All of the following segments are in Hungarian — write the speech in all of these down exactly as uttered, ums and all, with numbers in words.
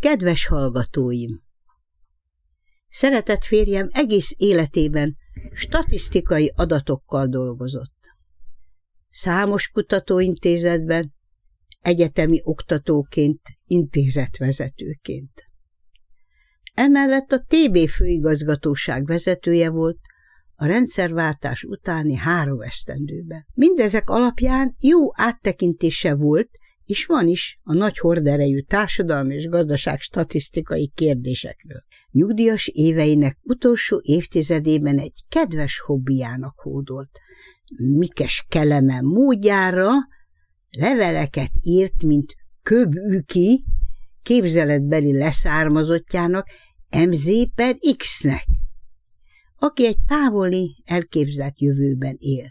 Kedves hallgatóim! Szeretett férjem egész életében statisztikai adatokkal dolgozott. Számos kutatóintézetben, egyetemi oktatóként, intézetvezetőként. Emellett a té bé főigazgatóság vezetője volt a rendszerváltás utáni három esztendőben. Mindezek alapján jó áttekintése volt, és van is a nagy horderejű társadalmi és gazdaság statisztikai kérdésekről. Nyugdíjas éveinek utolsó évtizedében egy kedves hobbiának hódolt. Mikes Kelemen módjára leveleket írt, mint Köb-Üki, képzeletbeli leszármazottjának, em zé per X-nek, aki egy távoli, elképzelt jövőben él.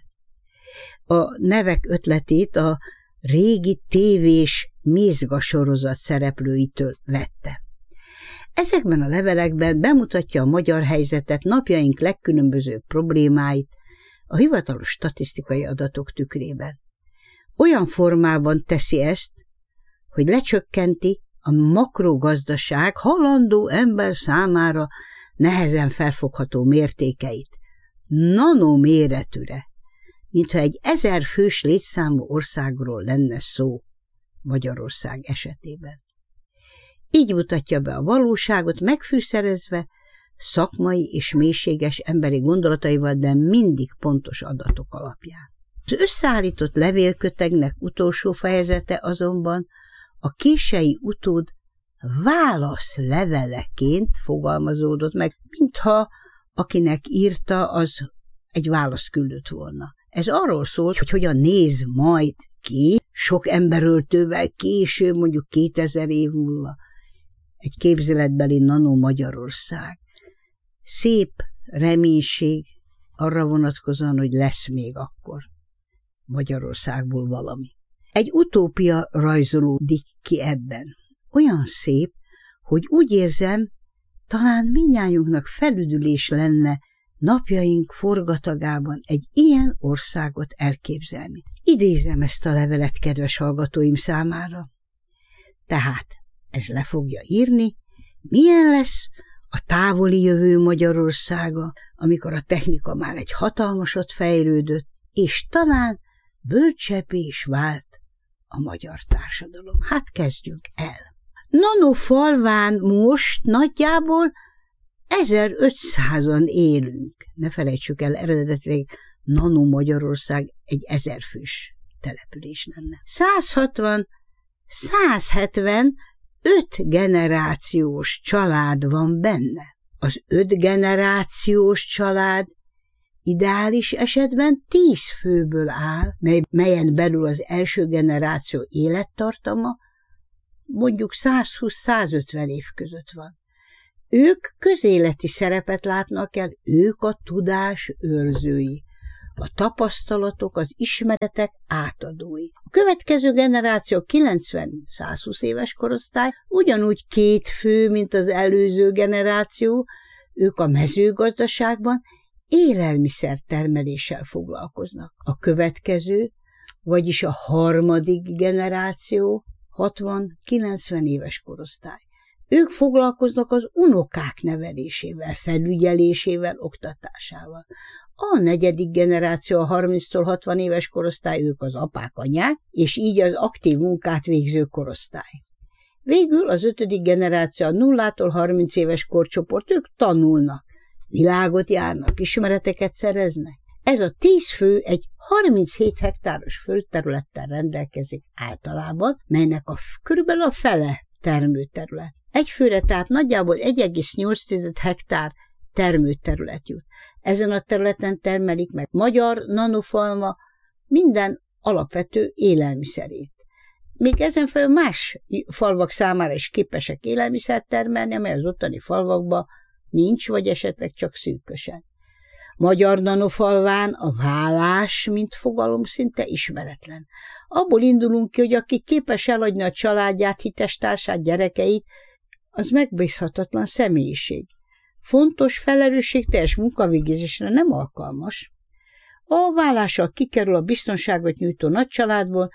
A nevek ötletét a régi tévés Mézga sorozat szereplőitől vette. Ezekben a levelekben bemutatja a magyar helyzetet, napjaink legkülönbözőbb problémáit a hivatalos statisztikai adatok tükrében. Olyan formában teszi ezt, hogy lecsökkenti a makrogazdaság halandó ember számára nehezen felfogható mértékeit, nanoméretűre, mintha egy ezer fős létszámú országról lenne szó Magyarország esetében. Így mutatja be a valóságot, megfűszerezve, szakmai és mélységes emberi gondolataival, de mindig pontos adatok alapján. Az összeállított levélkötegnek utolsó fejezete azonban a kései utód válaszleveleként fogalmazódott meg, mintha akinek írta, az egy választ küldött volna. Ez arról szólt, hogy hogyan néz majd ki sok emberöltővel később, mondjuk kétezer év múlva egy képzeletbeli nano Magyarország. Szép reménység arra vonatkozóan, hogy lesz még akkor Magyarországból valami. Egy utópia rajzolódik ki ebben. Olyan szép, hogy úgy érzem, talán mindnyájunknak felüdülés lenne napjaink forgatagában egy ilyen országot elképzelni. Idézem ezt a levelet kedves hallgatóim számára. Tehát ez le fogja írni, milyen lesz a távoli jövő Magyarországa, amikor a technika már egy hatalmasat fejlődött, és talán bölcsebbé is vált a magyar társadalom. Hát kezdjünk el. Nanofalván most nagyjából ezerötszázan élünk. Ne felejtsük el, eredetileg Nano Magyarország egy ezerfős település lenne. száz hatvan száz hetven öt generációs család van benne. Az öt generációs család ideális esetben tíz főből áll, mely, melyen belül az első generáció élettartama mondjuk százhúsz-százötven év között van. Ők közéleti szerepet látnak el, ők a tudás őrzői, a tapasztalatok, az ismeretek átadói. A következő generáció kilencven-százhúsz éves korosztály ugyanúgy két fő, mint az előző generáció, ők a mezőgazdaságban élelmiszer termeléssel foglalkoznak. A következő, vagyis a harmadik generáció hatvan-kilencven éves korosztály. Ők foglalkoznak az unokák nevelésével, felügyelésével, oktatásával. A negyedik generáció, a harminctól hatvan éves korosztály, ők az apák, anyák, és így az aktív munkát végző korosztály. Végül az ötödik generáció, a nullától harminc éves korcsoport, ők tanulnak, világot járnak, ismereteket szereznek. Ez a tíz fő egy harminchét hektáros földterülettel rendelkezik általában, melynek a körülbelül a fele termőterület. Egy főre tehát nagyjából egy egész nyolc hektár termőterület jut. Ezen a területen termelik meg magyar nanofalma minden alapvető élelmiszerét. Még ezen felül más falvak számára is képesek élelmiszert termelni, amely az ottani falvakban nincs, vagy esetleg csak szűkösen. Magyar nanofalván a vállás, mint fogalom, szinte ismeretlen. Abból indulunk ki, hogy aki képes eladni a családját, hitestársát, gyerekeit, az megbízhatatlan személyiség. Fontos, felelősségteljes munkavégzésre nem alkalmas. A vállással kikerül a biztonságot nyújtó nagycsaládból,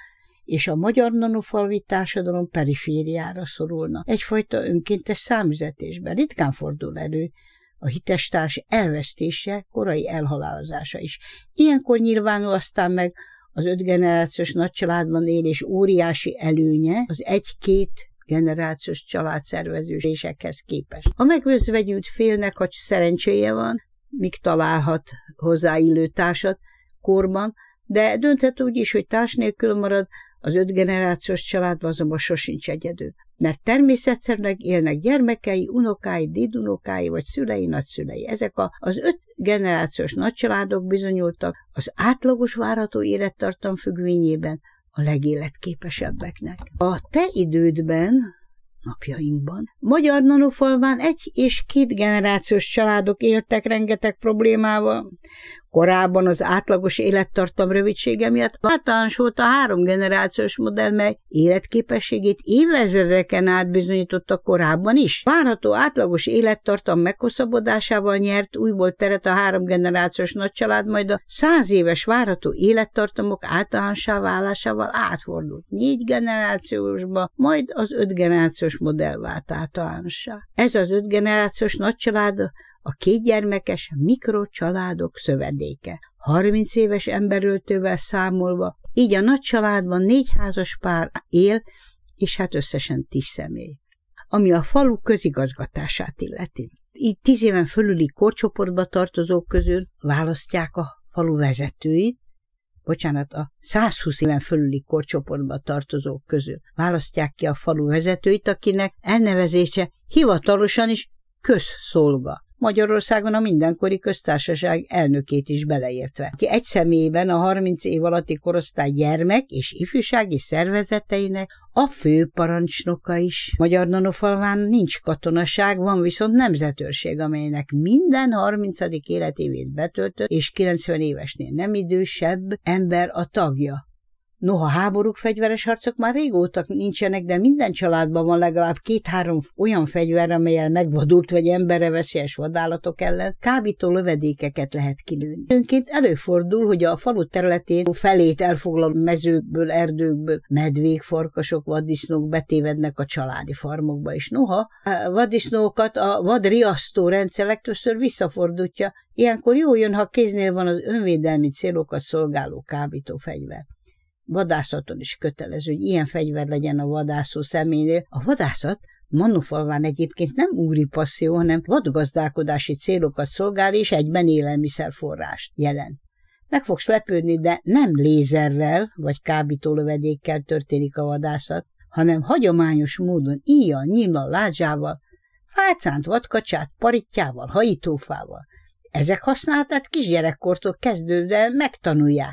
és a magyar nanofalvi társadalom perifériára szorulnak. Egyfajta önkéntes számüzetésben ritkán fordul elő a hitestárs elvesztése, korai elhalálozása is. Ilyenkor nyilvánul aztán meg az öt generációs nagycsaládban élés óriási előnye az egy-két generációs családszervezésekhez képest. A megözvegyült félnek, ha szerencséje van, míg találhat hozzáillő társat korban, de dönthet úgy is, hogy társ nélkül marad, az öt generációs családban azonban sosincs egyedül. Mert természetszerűleg élnek gyermekei, unokái, dédunokái vagy szülei, nagyszülei. Ezek a, az öt generációs nagycsaládok bizonyultak az átlagos várható élettartam függvényében a legéletképesebbeknek. A te idődben, napjainkban, magyar nanofalván egy és két generációs családok éltek rengeteg problémával. Korábban az átlagos élettartam rövidsége miatt általános volt a három generációs modell, mely életképességét évezredeken át bizonyította korábban is. Várható átlagos élettartam meghosszabbodásával nyert újból teret a három generációs nagycsalád, majd a száz éves várható élettartamok általánossá válásával átfordult négy generációsba, majd az öt generációs modell vált általánossá. Ez az öt generációs nagycsalád a kétgyermekes mikrocsaládok szövedéke. harminc éves emberöltővel számolva, így a nagy családban négy házas pár él, és hát összesen tíz személy. Ami a falu közigazgatását illeti. Így tíz éven fölüli korcsoportba tartozók közül választják a falu vezetőit, bocsánat, a száz húsz éven fölüli korcsoportba tartozók közül választják ki a falu vezetőit, akinek elnevezése hivatalosan is közszolga. Magyarországon a mindenkori köztársaság elnökét is beleértve, aki egy személyben a harminc év alatti korosztály gyermek és ifjúsági szervezeteinek a főparancsnoka is. Magyar nanofalván nincs katonaság, van viszont nemzetőrség, amelynek minden harmincadik életévét betöltött és kilencven évesnél nem idősebb ember a tagja. Noha háborúk, fegyveres harcok már régóta nincsenek, de minden családban van legalább két-három olyan fegyver, amellyel megvadult vagy emberre veszélyes vadállatok ellen kábító lövedékeket lehet kilőni. Önként előfordul, hogy a falu területén felét elfoglaló mezőkből, erdőkből medvék, farkasok, vaddisznók betévednek a családi farmokba is. Noha a vaddisznókat a vadriasztó rendszer legtöbbször visszafordítja, ilyenkor jó jön, ha kéznél van az önvédelmi célokat szolgáló kábító fegyver. Vadászaton is kötelező, hogy ilyen fegyver legyen a vadászó személynél. A vadászat Nanofalván egyébként nem úri passzió, hanem vadgazdálkodási célokat szolgál és egyben élelmiszerforrást jelent. Meg fogsz lepődni, de nem lézerrel vagy kábítólövedékkel történik a vadászat, hanem hagyományos módon íjjal, nyíllal, lázsával, fácánt vadkacsát, parittyával, hajítófával. Ezek használatát kisgyerekkortól kezdődve megtanulják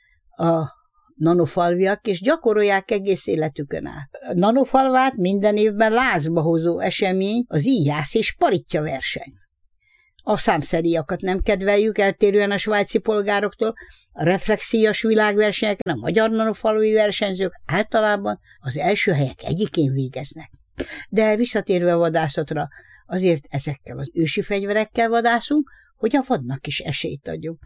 a nanofalviak, és gyakorolják egész életükön át. A nanofalvát minden évben lázba hozó esemény az íjász és paritja verseny. A számszeriakat nem kedveljük, eltérően a svájci polgároktól, a reflexíjas világversenyeken a magyar nanofalvi versenyzők általában az első helyek egyikén végeznek. De visszatérve a vadászatra, azért ezekkel az ősi fegyverekkel vadászunk, hogy a vadnak is esélyt adjunk.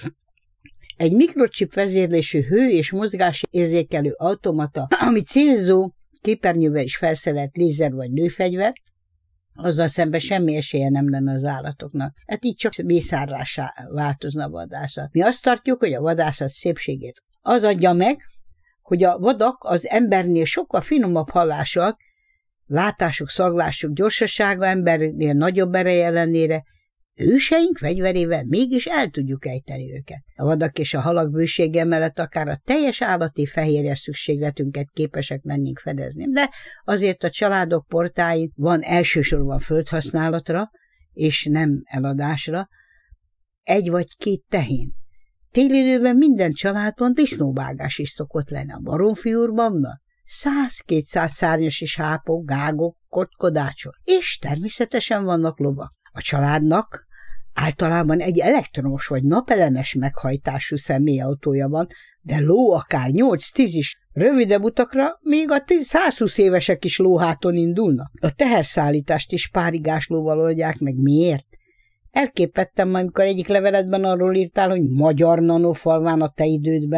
Egy mikrochip vezérlésű hő- és mozgásérzékelő automata, ami célzó képernyővel is felszerelt lézer vagy lőfegyver, azzal szemben semmi esélye nem lenne az állatoknak. Hát így csak mészárlássá változna a vadászat. Mi azt tartjuk, hogy a vadászat szépségét az adja meg, hogy a vadak az embernél sokkal finomabb hallással, látásuk, szaglásuk gyorsasága embernél nagyobb ereje ellenére őseink fegyverével mégis el tudjuk ejteni őket. A vadak és a halak bősége mellett akár a teljes állati fehérje szükségletünket képesek lennénk fedezni, de azért a családok portáin van elsősorban földhasználatra, és nem eladásra, egy vagy két tehén. Télidőben minden családban disznóvágás is szokott lenni. A Baromfiúrban száz-kétszáz szárnyas és hápok, gágok, kotkodácsok, és természetesen vannak lovak. A családnak általában egy elektromos vagy napelemes meghajtású személyautója van, de ló akár nyolc-tíz is. Rövidebb utakra még a százhúsz évesek is lóháton indulnak. A teherszállítást is párigáslóval oldják meg. Miért? Elképettem, amikor egyik leveledben arról írtál, hogy magyar nanofalván a te idődben.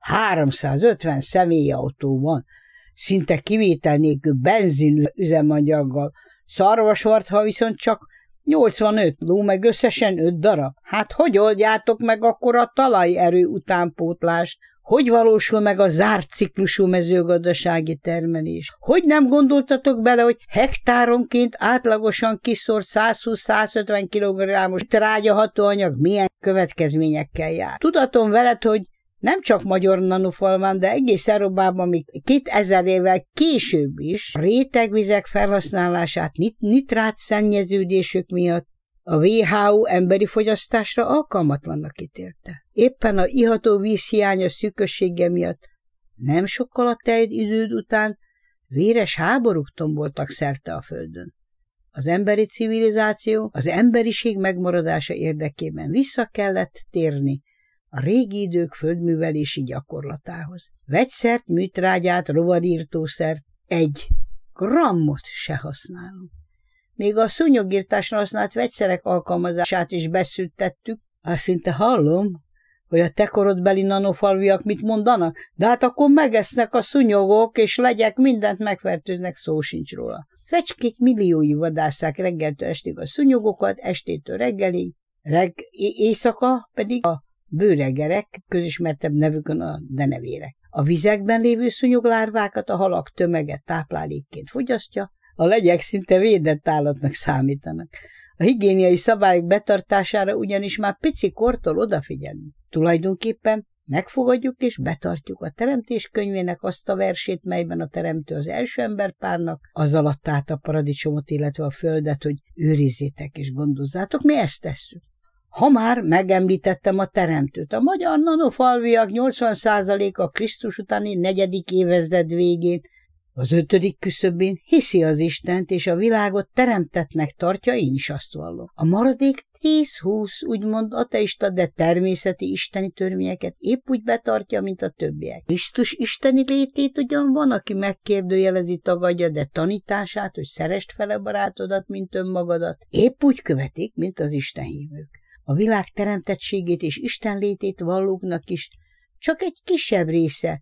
háromszázötven személyautó van, szinte kivétel nélkül benzin üzemanyaggal, szarvasmarha viszont csak nyolcvanöt ló, meg összesen öt darab. Hát hogy oldjátok meg akkor a talajerő utánpótlást? Hogy valósul meg a zárt ciklusú mezőgazdasági termelés? Hogy nem gondoltatok bele, hogy hektáronként átlagosan kiszórt százhúsz-százötven kilogramos trágyahatóanyag milyen következményekkel jár? Tudatom veled, hogy nem csak magyar nanofalván, de egész Európában még kétezer évvel később is a rétegvizek felhasználását nit- nitrát szennyeződésük miatt a dupla vé há ó emberi fogyasztásra alkalmatlannak ítélte. Éppen a iható vízhiánya szűkössége miatt nem sokkal a teljes időd után véres háborúk tomboltak szerte a földön. Az emberi civilizáció az emberiség megmaradása érdekében vissza kellett térni a régi idők földművelési gyakorlatához. Vegyszert, műtrágyát, rovarírtószert egy grammot se használunk. Még a szúnyogírtásra használt vegyszerek alkalmazását is beszüntettük. Azt szinte hallom, hogy a te korodbeli nanofalviak mit mondanak, de hát akkor megesznek a szúnyogok, és legyek mindent megfertőznek, szó sincs róla. Fecskék milliói vadásszák reggeltől estig a szúnyogokat, estétől reggelig, reg éjszaka pedig a bőregerek, közismertebb nevükön a denevérek. A vizekben lévő szúnyoglárvákat a halak tömege táplálékként fogyasztja, a legyek szinte védett állatnak számítanak. A higiéniai szabályok betartására ugyanis már pici kortól odafigyelünk. Tulajdonképpen megfogadjuk és betartjuk a Teremtés könyvének azt a versét, melyben a teremtő az első emberpárnak az alatt át a paradicsomot, illetve a földet, hogy őrizzétek és gondozzátok, mi ezt tesszük. Ha már megemlítettem a teremtőt, a magyar nanofalviak nyolcvan százaléka Krisztus utáni negyedik évezred végén, az ötödik küszöbén hiszi az Istent, és a világot teremtettnek tartja, én is azt vallom. A maradék tíz-húsz úgymond ateista, de természeti isteni törvényeket épp úgy betartja, mint a többiek. Krisztus isteni létét ugyan van, aki megkérdőjelezi, tagadja, de tanítását, hogy szeresd fele barátodat, mint önmagadat, épp úgy követik, mint az istenhívők. A világ teremtettségét és Isten létét vallóknak is csak egy kisebb része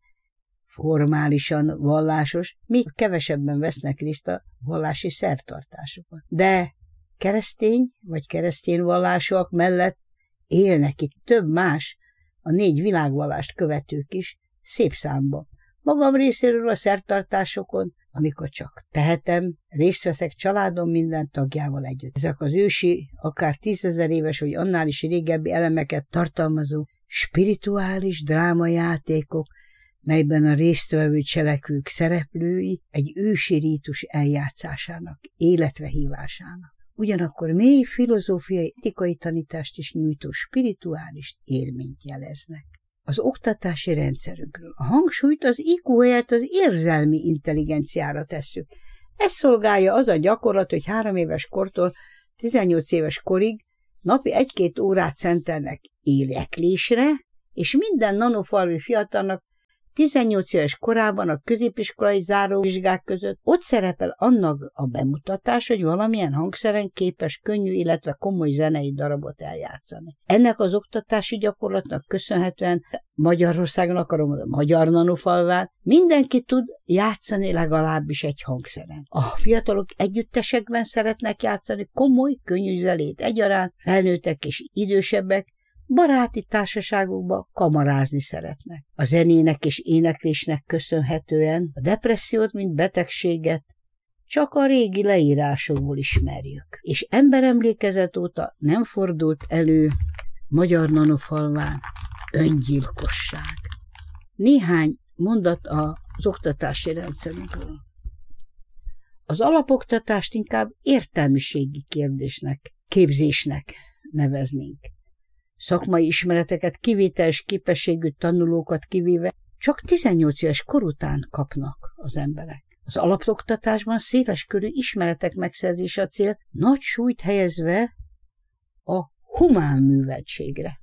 formálisan vallásos, még kevesebben vesznek részt a vallási szertartásokon. De keresztény vagy keresztény vallásúak mellett élnek itt több más, a négy világvallást követők is, szép számba. Magam részéről a szertartásokon, amikor csak tehetem, részt veszek családom minden tagjával együtt. Ezek az ősi, akár tízezer éves vagy annál is régebbi elemeket tartalmazó spirituális drámajátékok, melyben a résztvevő cselekvők szereplői egy ősi rítus eljátszásának, életre hívásának. Ugyanakkor mély filozófiai, etikai tanítást is nyújtó spirituális élményt jeleznek. Az oktatási rendszerünkről. A hangsúlyt az í kú helyett az érzelmi intelligenciára tesszük. Ez szolgálja az a gyakorlat, hogy három éves kortól tizennyolc éves korig napi egy-két órát szentelnek éneklésre, és minden nanofalvi fiatalnak tizennyolc éves korában a középiskolai záróvizsgák között ott szerepel annak a bemutatás, hogy valamilyen hangszeren képes könnyű, illetve komoly zenei darabot eljátszani. Ennek az oktatási gyakorlatnak köszönhetően Magyarországon, akarom a magyar nanofalvát, mindenki tud játszani legalábbis egy hangszeren. A fiatalok együttesekben szeretnek játszani komoly, könnyű zenét egyaránt, felnőttek és idősebbek, baráti társaságokba kamarázni szeretnek. A zenének és éneklésnek köszönhetően a depressziót, mint betegséget csak a régi leírásokból ismerjük. És emberemlékezet óta nem fordult elő magyar nanofalván öngyilkosság. Néhány mondat az oktatási rendszerünkről. Az alapoktatást inkább értelmiségi kérdésnek, képzésnek neveznénk. Szakmai ismereteket, kivételes képességű tanulókat kivéve csak tizennyolc éves kor után kapnak az emberek. Az alapoktatásban széles körű ismeretek megszerzése a cél, nagy súlyt helyezve a humán műveltségre.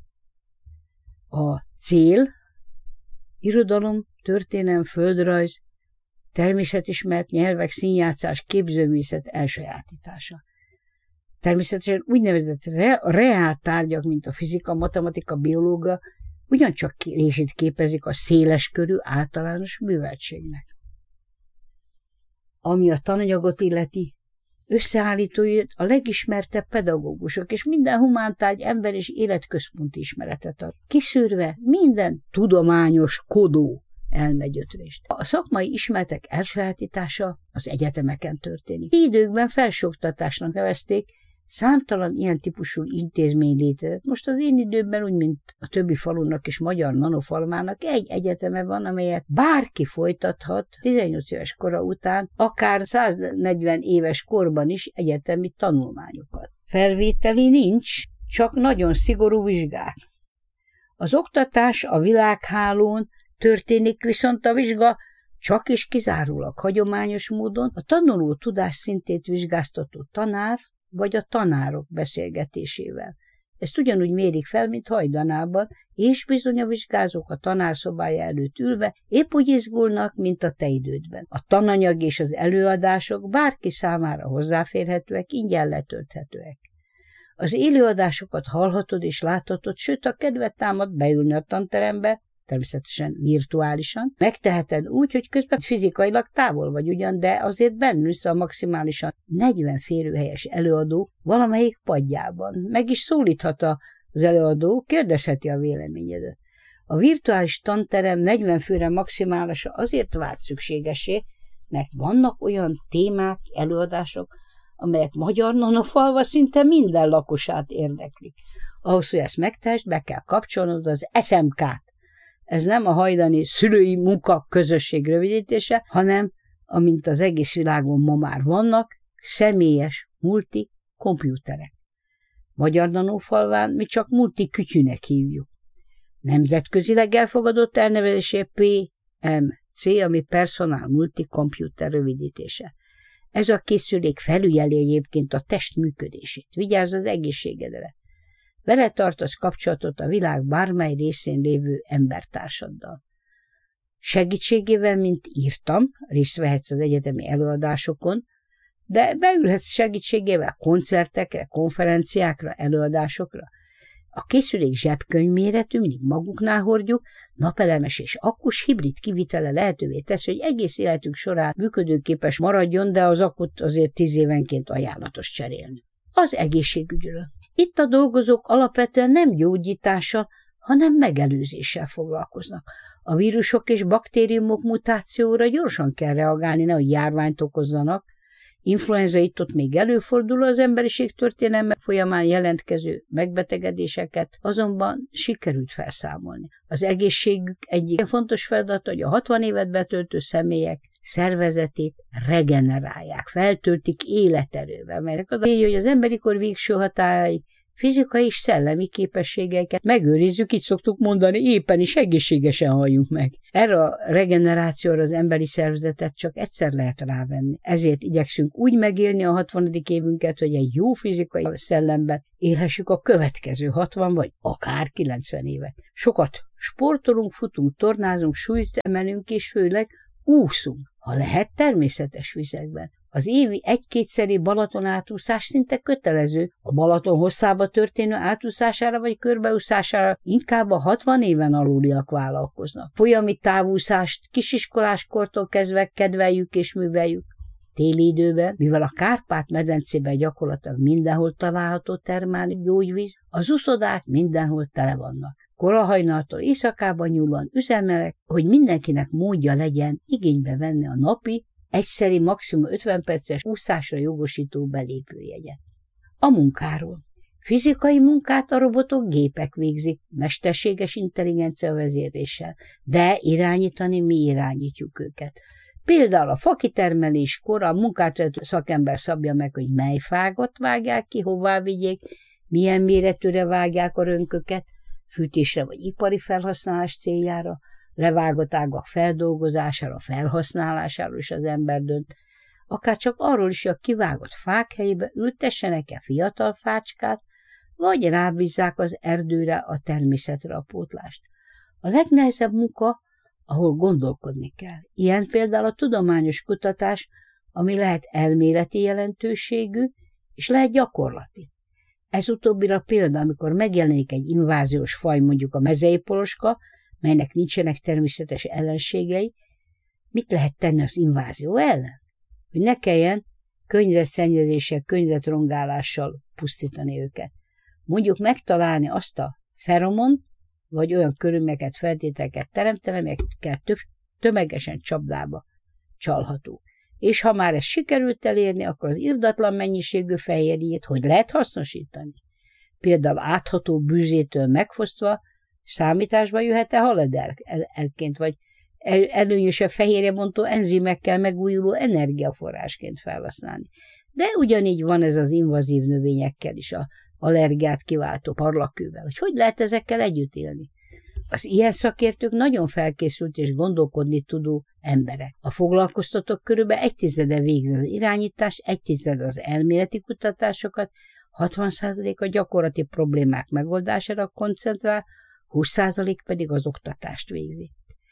A cél irodalom, történelem, földrajz, természetismeret, nyelvek, színjátszás, képzőművészet elsajátítása. Természetesen úgynevezett re- reál tárgyak, mint a fizika, matematika, biológia, ugyancsak részét képezik a széleskörű általános műveltségnek. Ami a tananyagot illeti, összeállítói a legismertebb pedagógusok, és minden humántárgy ember és életközponti ismeretet ad, kiszűrve minden tudományos kodó elmegyötrést. A szakmai ismeretek elsajátítása az egyetemeken történik. Időkben felsőoktatásnak nevezték, számtalan ilyen típusú intézmény létezett. Most az én időben, úgy mint a többi falunak és magyar nanofalmának egy egyeteme van, amelyet bárki folytathat tizennyolc éves kora után, akár száznegyven éves korban is egyetemi tanulmányokat. Felvételi nincs, csak nagyon szigorú vizsgák. Az oktatás a világhálón történik, viszont a vizsga csak is kizárólag hagyományos módon a tanuló tudás szintét vizsgáztató tanár vagy a tanárok beszélgetésével. Ezt ugyanúgy mérik fel, mint hajdanában, és bizony a vizsgázók a tanárszobája előtt ülve épp úgy izgulnak, mint a te idődben. A tananyag és az előadások bárki számára hozzáférhetőek, ingyen letölthetőek. Az élőadásokat hallhatod és láthatod, sőt, a kedvet támad beülni a tanterembe, természetesen virtuálisan. Megteheted úgy, hogy közben fizikailag távol vagy ugyan, de azért bennülsz a maximálisan negyven férőhelyes előadó valamelyik padjában. Meg is szólíthat az előadó, kérdezheti a véleményedet. A virtuális tanterem negyven főre maximálisan azért vált szükségessé, mert vannak olyan témák, előadások, amelyek magyar nanofalva szinte minden lakosát érdeklik. Ahhoz, hogy ezt megtehessd, be kell kapcsolnod az es em ká-t. Ez nem a hajdani szülői munka közösség rövidítése, hanem, amint az egész világon ma már vannak, személyes multi kompjúterek. Magyar nanofalván mi csak multi kütyűnek hívjuk. Nemzetközileg elfogadott elnevezésé pé em cé, ami Personal Multi Computer rövidítése. Ez a készülék felügyeli egyébként a test működését, vigyázz az egészségedre. Vele tartasz kapcsolatot a világ bármely részén lévő embertársaddal. Segítségével, mint írtam, részt vehetsz az egyetemi előadásokon, de beülhetsz segítségével koncertekre, konferenciákra, előadásokra. A készülék zsebkönyvméretű, mindig maguknál hordjuk, napelemes és akkus hibrid kivitele lehetővé tesz, hogy egész életük során működőképes maradjon, de az akut azért tíz évenként ajánlatos cserélni. Az egészségügyről. Itt a dolgozók alapvetően nem gyógyítással, hanem megelőzéssel foglalkoznak. A vírusok és baktériumok mutációra gyorsan kell reagálni, nehogy járványt okozzanak. Influenza itt ott még előfordul, az emberiség történelme folyamán jelentkező megbetegedéseket azonban sikerült felszámolni. Az egészségük egyik fontos feladat, hogy a hatvan évet betöltő személyek szervezetét regenerálják, feltöltik életerővel, melynek az a célja, hogy az emberi kor végső határáig fizikai és szellemi képességeiket megőrizzük, így szoktuk mondani, éppen is egészségesen halljunk meg. Erre a regenerációra az emberi szervezetet csak egyszer lehet rávenni. Ezért igyekszünk úgy megélni a hatvanadik évünket, hogy egy jó fizikai szellemben élhessük a következő hatvan vagy akár kilencven évet. Sokat sportolunk, futunk, tornázunk, súlyt emelünk és főleg úszunk, ha lehet természetes vizekben. Az évi egy-kétszeri Balaton átúszás szinte kötelező, a Balaton hosszába történő átúszására vagy körbeúszására inkább a hatvan éven aluliak vállalkoznak. Folyami távúszást kisiskolás kortól kezdve kedveljük és műveljük. Téli időben, mivel a Kárpát-medencében gyakorlatilag mindenhol található termál gyógyvíz, az uszodák mindenhol tele vannak. Korahajnaltól éjszakában nyúlóan üzemelek, hogy mindenkinek módja legyen igénybe venni a napi, egyszeri maximum ötven perces úszásra jogosító belépőjegyet. A munkáról. Fizikai munkát a robotok, gépek végzik, mesterséges intelligencia vezérléssel, de irányítani mi irányítjuk őket. Például a fakitermeléskor a munkát szakember szabja meg, hogy mely fágat vágják ki, hová vigyék, milyen méretűre vágják a rönköket, fűtésre vagy ipari felhasználás céljára, levágott ágak feldolgozására, felhasználásáról is az ember dönt, akár csak arról is, hogy a kivágott fák helyébe ültessenek-e fiatal fácskát, vagy rábízzák az erdőre, a természetre a pótlást. A legnehezebb munka, ahol gondolkodni kell. Ilyen például a tudományos kutatás, ami lehet elméleti jelentőségű, és lehet gyakorlati. Ez utóbbira példa, amikor megjelenik egy inváziós faj, mondjuk a mezei poloska, melynek nincsenek természetes ellenségei, mit lehet tenni az invázió ellen? Hogy ne kelljen környezetszennyezéssel, környezetrongálással pusztítani őket. Mondjuk megtalálni azt a feromont, vagy olyan körülményeket, feltételeket teremteni, amelyekkel több tömegesen csapdába csalható. És ha már ezt sikerült elérni, akkor az irdatlan mennyiségű fehérjét hogy lehet hasznosítani? Például átható bűzétől megfosztva számításba jöhet-e haladelként, vagy előnyösebb fehérjebontó enzimekkel megújuló energiaforrásként felhasználni. De ugyanígy van ez az invazív növényekkel is, a allergiát kiváltó parlagkővel, hogy hogy lehet ezekkel együtt élni. Az ilyen szakértők nagyon felkészült és gondolkodni tudó emberek. A foglalkoztatók körülbelül egy tizede végzi az irányítást, egy tizede az elméleti kutatásokat, hatvan százalék a gyakorlati problémák megoldására koncentrál, húsz százalék pedig az oktatást végzi.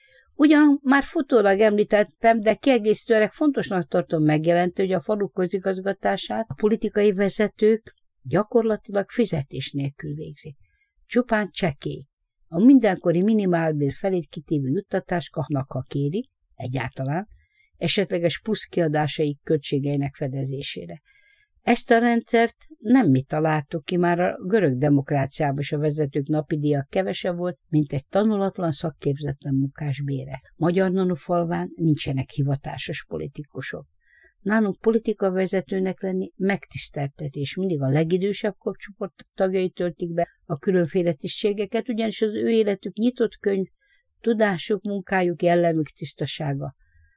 Ugyan már futólag említettem, de kiegészítőleg fontosnak tartom megjelentő, hogy a falu közigazgatását a politikai vezetők gyakorlatilag fizetés nélkül végzik. Csupán csekély. A mindenkori minimálbér felét kitévő juttatást kapnak, ha kérik, egyáltalán, esetleges plusz kiadásaik költségeinek fedezésére. Ezt a rendszert nem mi találtuk ki, már a görög demokráciában is a vezetők napi díjak kevesebb volt, mint egy tanulatlan, szakképzetlen munkás bére. Magyar nanofalván nincsenek hivatásos politikusok. Nálunk politikavezetőnek lenni megtiszteltetés, mindig a legidősebb korcsoport tagjai töltik be a különféle tisztségeket, ugyanis az ő életük nyitott könyv, tudásuk, munkájuk, jellemük tisztasága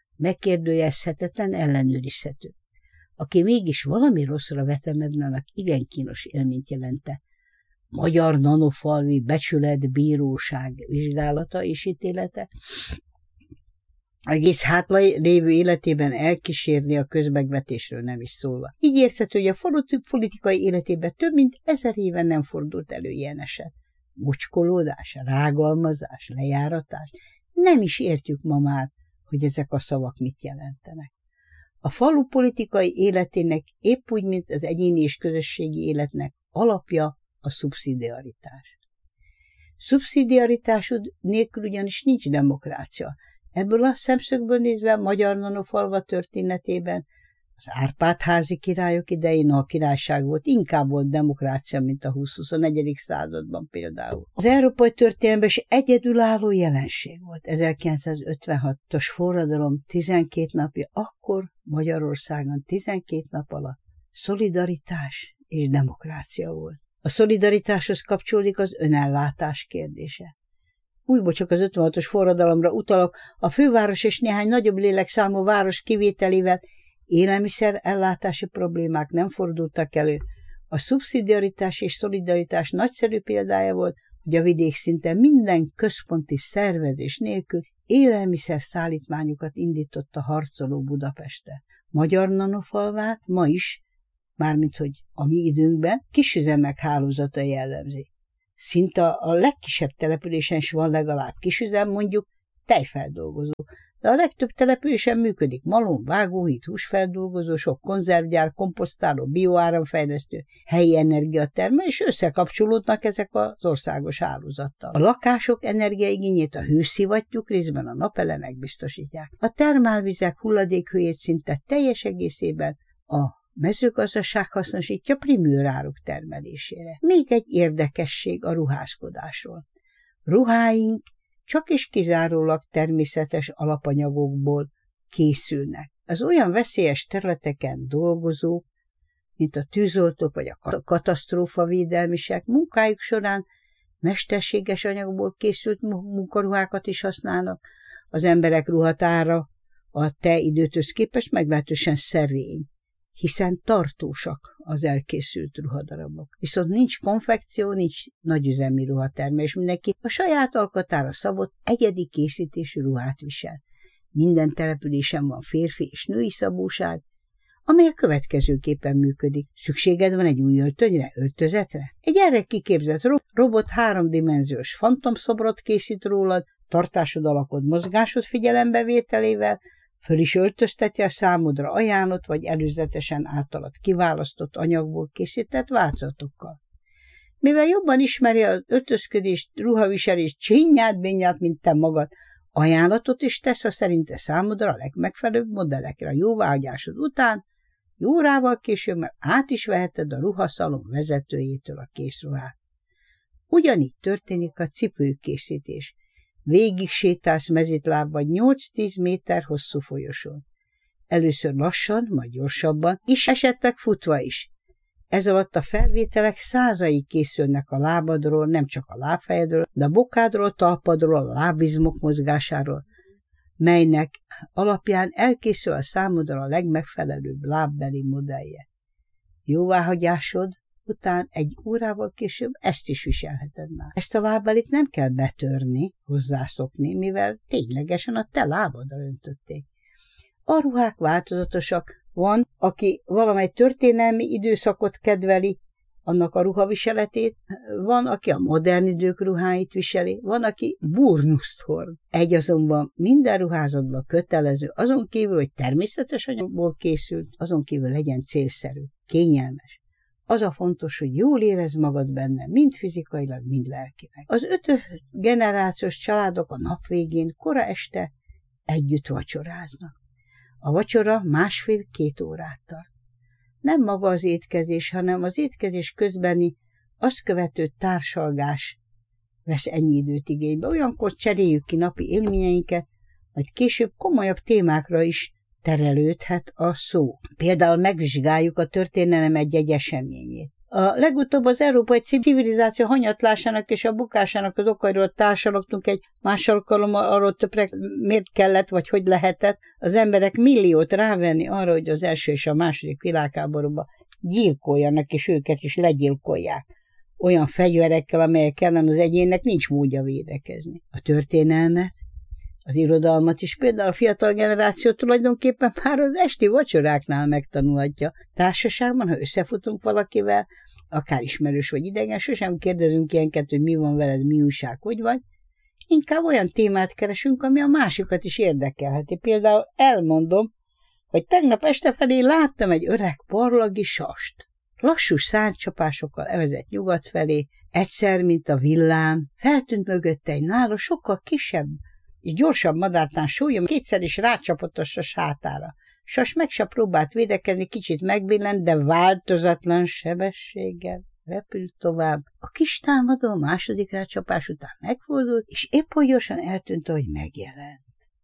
megkérdőjelezhetetlen, ellenőrizhető. Aki mégis valami rosszra vetemedne, annak igen kínos élményt jelente. Magyar nanofalvi becsület, bíróság vizsgálata és ítélete, egész hátra lévő életében elkísérni a közmegvetésről nem is szólva. Így érthető, hogy a falu politikai életében több mint ezer éven nem fordult elő ilyen eset. Mocskolódás, rágalmazás, lejáratás. Nem is értjük ma már, hogy ezek a szavak mit jelentenek. A falu politikai életének épp úgy, mint az egyéni és közösségi életnek alapja a szubszidiaritás. Szubszidiaritásod nélkül ugyanis nincs demokrácia. Ebből a szemszögből nézve a magyar nanofalva történetében az Árpád-házi királyok idején, a királyság volt, inkább volt demokrácia, mint a húsz-huszonegyedik században például. Az európai történelemben is egyedülálló jelenség volt. ezerkilencszázötvenhatos forradalom tizenkét napja, akkor Magyarországon tizenkét nap alatt szolidaritás és demokrácia volt. A szolidaritáshoz kapcsolódik az önellátás kérdése. Újból csak az ötvenhatos forradalomra utalok, a főváros és néhány nagyobb lélekszámú város kivételével élelmiszer ellátási problémák nem fordultak elő. A szubszidiaritás és szolidaritás nagyszerű példája volt, hogy a vidék szinte minden központi szervezés nélkül élelmiszer szállítmányokat indított a harcoló Budapestre. Magyar nanofalvát ma is, mármint hogy a mi időnkben, kisüzemek hálózata jellemzi. Szinte a legkisebb településen is van legalább kisüzem, mondjuk tejfeldolgozó, de a legtöbb településen működik malom, vágóhíd, húsfeldolgozó, sok konzervgyár, komposztáló, bioáramfejlesztő, helyi energiatermel, és összekapcsolódnak ezek az országos hálózattal. A lakások energiaigényét a hőszivattyúk, részben a napelemek biztosítják. A termálvizek hulladékhőjét szinte teljes egészében a mezőgazdaság hasznosítja primőráruk termelésére. Még egy érdekesség a ruházkodásról. Ruháink csak és kizárólag természetes alapanyagokból készülnek. Az olyan veszélyes területeken dolgozók, mint a tűzoltók vagy a katasztrófavédelmisek munkájuk során mesterséges anyagból készült munkaruhákat is használnak. Az emberek ruhatára a te időthöz képest meglehetősen szerény, hiszen tartósak az elkészült ruhadarabok. Viszont nincs konfekció, nincs nagyüzemi ruhatermelés, mindenki a saját alkatára szabott egyedi készítésű ruhát visel. Minden településen van férfi és női szabóság, amely a következőképpen működik. Szükséged van egy új öltönyre, öltözetre? Egy erre kiképzett robot háromdimenziós fantomszobrot készít rólad, tartásod, alakod, mozgásod figyelembevételével, föl is öltözteti a számodra ajánlott vagy előzetesen általad kiválasztott anyagból készített változatokkal. Mivel jobban ismeri az öltözködést, ruhaviselést, csinyát-binyát, mint te magad, ajánlatot is tesz a szerinte számodra a legmegfelelőbb modellekre. A jóváhagyásod után jó órával később már át is veheted a ruhaszalon vezetőjétől a készruhát. Ugyanígy történik a cipőkészítés. Végig sétálsz mezitláb vagy nyolc-tíz méter hosszú folyosón. Először lassan, majd gyorsabban, és esetleg futva is. Ez alatt a felvételek százai készülnek a lábadról, nem csak a lábfejedről, de a bokádról, talpadról, a lábizmok mozgásáról, melynek alapján elkészül a számodra a legmegfelelőbb lábbeli modellje. Jóváhagyásod után egy órával később ezt is viselheted már. Ezt a lábbelit nem kell betörni, hozzászokni, mivel ténylegesen a te lábadra öntötték. A ruhák változatosak, van, aki valamely történelmi időszakot kedveli, annak a ruhaviseletét, van, aki a modern idők ruháit viseli, van, aki burnuszt hord. Egy azonban minden ruházatban kötelező, azon kívül, hogy természetes anyagból készült, azon kívül legyen célszerű, kényelmes. Az a fontos, hogy jól érezd magad benne, mind fizikailag, mind lelkileg. Az ötös generációs családok a nap végén, kora este együtt vacsoráznak. A vacsora másfél-két órát tart. Nem maga az étkezés, hanem az étkezés közbeni, azt követő társalgás vesz ennyi időt igénybe. Olyankor cseréljük ki napi élményeinket, majd később komolyabb témákra is terelődhet a szó. Például megvizsgáljuk a történelem egy-egy eseményét. A legutóbb az európai civilizáció hanyatlásának és a bukásának az okairól társalogtunk egy más alkalommal, arról többre miért kellett, vagy hogy lehetett az emberek milliót rávenni arra, hogy az első és a második világháborúban gyilkoljanak, és őket is legyilkolják. Olyan fegyverekkel, amelyek ellen az egyénnek nincs módja védekezni. A történelmet, az irodalmat is például a fiatal generáció tulajdonképpen már az esti vacsoráknál megtanulhatja. Társaságban, ha összefutunk valakivel, akár ismerős vagy idegen, sosem kérdezünk ilyenket, hogy mi van veled, mi újság, hogy vagy. Inkább olyan témát keresünk, ami a másikat is érdekelheti. Például elmondom, hogy tegnap este felé láttam egy öreg parlagi sast. Lassú szárnycsapásokkal evezett nyugat felé, egyszer, mint a villám, feltűnt mögötte egy nála sokkal kisebb és gyorsabb madártán súlyom, kétszer is rácsapott a sas hátára. Sas meg se próbált védekezni, kicsit megbillent, de változatlan sebességgel repült tovább. A kis támadó második rácsapás után megfordult, és épp hogy gyorsan eltűnt, ahogy megjelent.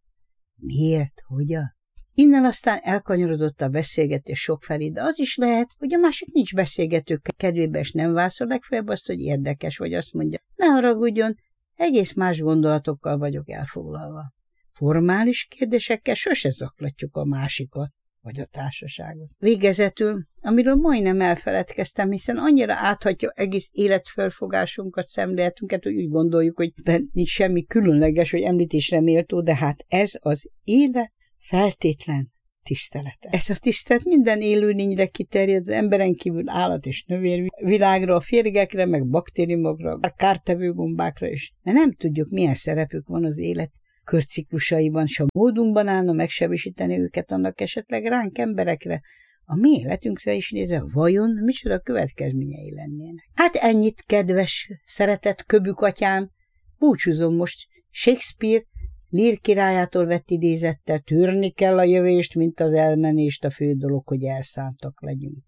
Miért? Hogyan? Innen aztán elkanyarodott a beszélgetés sokfelé, de az is lehet, hogy a másik nincs beszélgető kedvébe, és nem válaszol, legfeljebb azt, hogy érdekes, vagy azt mondja, ne haragudjon, egész más gondolatokkal vagyok elfoglalva. Formális kérdésekkel sose zaklatjuk a másikat, vagy a társaságot. Végezetül, amiről majdnem elfeledkeztem, hiszen annyira áthatja egész életfelfogásunkat, szemléletünket, hogy úgy gondoljuk, hogy nincs semmi különleges, vagy említésre méltó, de hát ez az élet feltétlen tisztelete. Ez a tisztelet minden élőlényre kiterjed, az emberen kívül állat és növényvilágra, a férgekre, meg baktériumokra, a kártevő gombákra is. Mert nem tudjuk, milyen szerepük van az élet körciklusaiban, s a módunkban állna megsebesíteni őket, annak esetleg ránk emberekre, a mi életünkre is nézve, vajon micsoda következményei lennének. Hát ennyit, kedves, szeretett köbükatyám, búcsúzom most Shakespeare Lír királyától vett idézettel, tűrni kell a jövést, mint az elmenést, a fő dolog, hogy elszántak legyünk.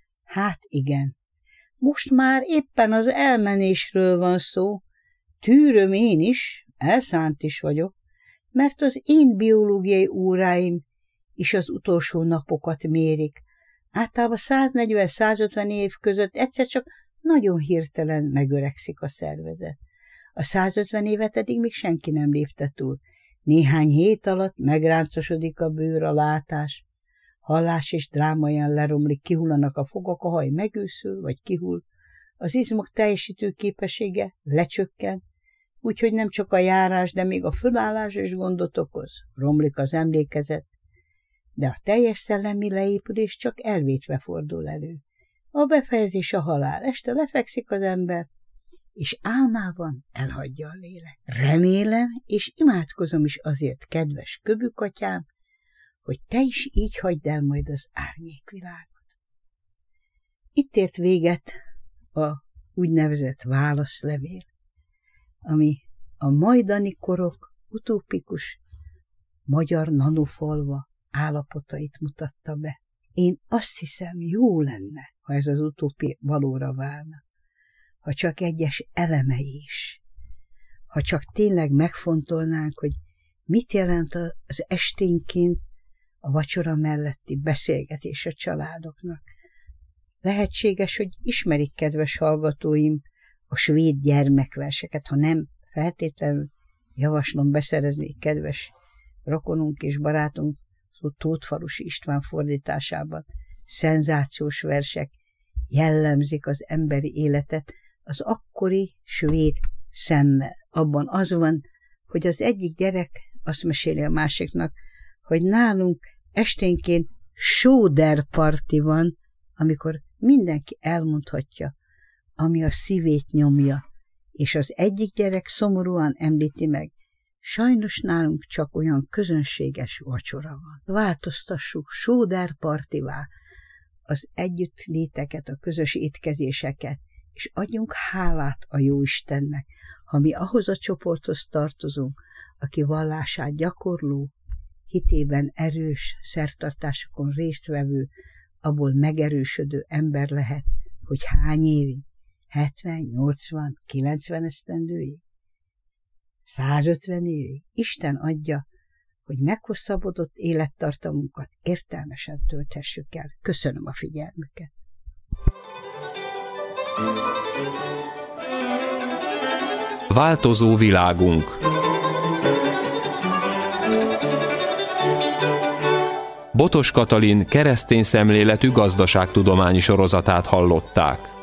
Hát igen, most már éppen az elmenésről van szó, tűröm én is, elszánt is vagyok, mert az én biológiai óráim is az utolsó napokat mérik. Általában száznegyven-százötven év között egyszer csak nagyon hirtelen megöregszik a szervezet. A százötven évet eddig még senki nem lépte túl. Néhány hét alatt megráncosodik a bőr, a látás, hallás és drámaian leromlik, kihullanak a fogak, a haj megőszül, vagy kihull, az izmok teljesítő képessége lecsökken, úgyhogy nem csak a járás, de még a fölállás is gondot okoz, romlik az emlékezet, de a teljes szellemi leépülés csak elvétve fordul elő. A befejezés a halál, este lefekszik az ember, és álmában elhagyja a lélek. Remélem, és imádkozom is azért, kedves köbükatyám, hogy te is így hagyd el majd az árnyékvilágot. Itt ért véget a úgynevezett válaszlevél, ami a majdani korok utópikus magyar nanofalva állapotait mutatta be. Én azt hiszem, jó lenne, ha ez az utópia valóra válna, ha csak egyes elemei is, ha csak tényleg megfontolnánk, hogy mit jelent az esténként a vacsora melletti beszélgetés a családoknak. Lehetséges, hogy ismerik, kedves hallgatóim, a svéd gyermekverseket, ha nem feltétlenül javaslom beszerezni kedves rokonunk és barátunk Tóthfalusi István fordításában. Szenzációs versek jellemzik az emberi életet az akkori svéd szemmel. Abban az van, hogy az egyik gyerek azt meséli a másiknak, hogy nálunk esténként sóderparti van, amikor mindenki elmondhatja, ami a szívét nyomja, és az egyik gyerek szomorúan említi meg, sajnos nálunk csak olyan közönséges vacsora van. Változtassuk sóderpartivá az együttléteket, a közös étkezéseket, és adjunk hálát a Jóistennek, ha mi ahhoz a csoporthoz tartozunk, aki vallását gyakorló, hitében erős, szertartásokon résztvevő, abból megerősödő ember lehet, hogy hány évig? hetven, nyolcvan, kilencven esztendőig? százötven évig? Isten adja, hogy meghosszabbodott élettartamunkat értelmesen tölthessük el. Köszönöm a figyelmüket. Változó világunk. Botos Katalin keresztény szemléletű gazdaságtudományi sorozatát hallották.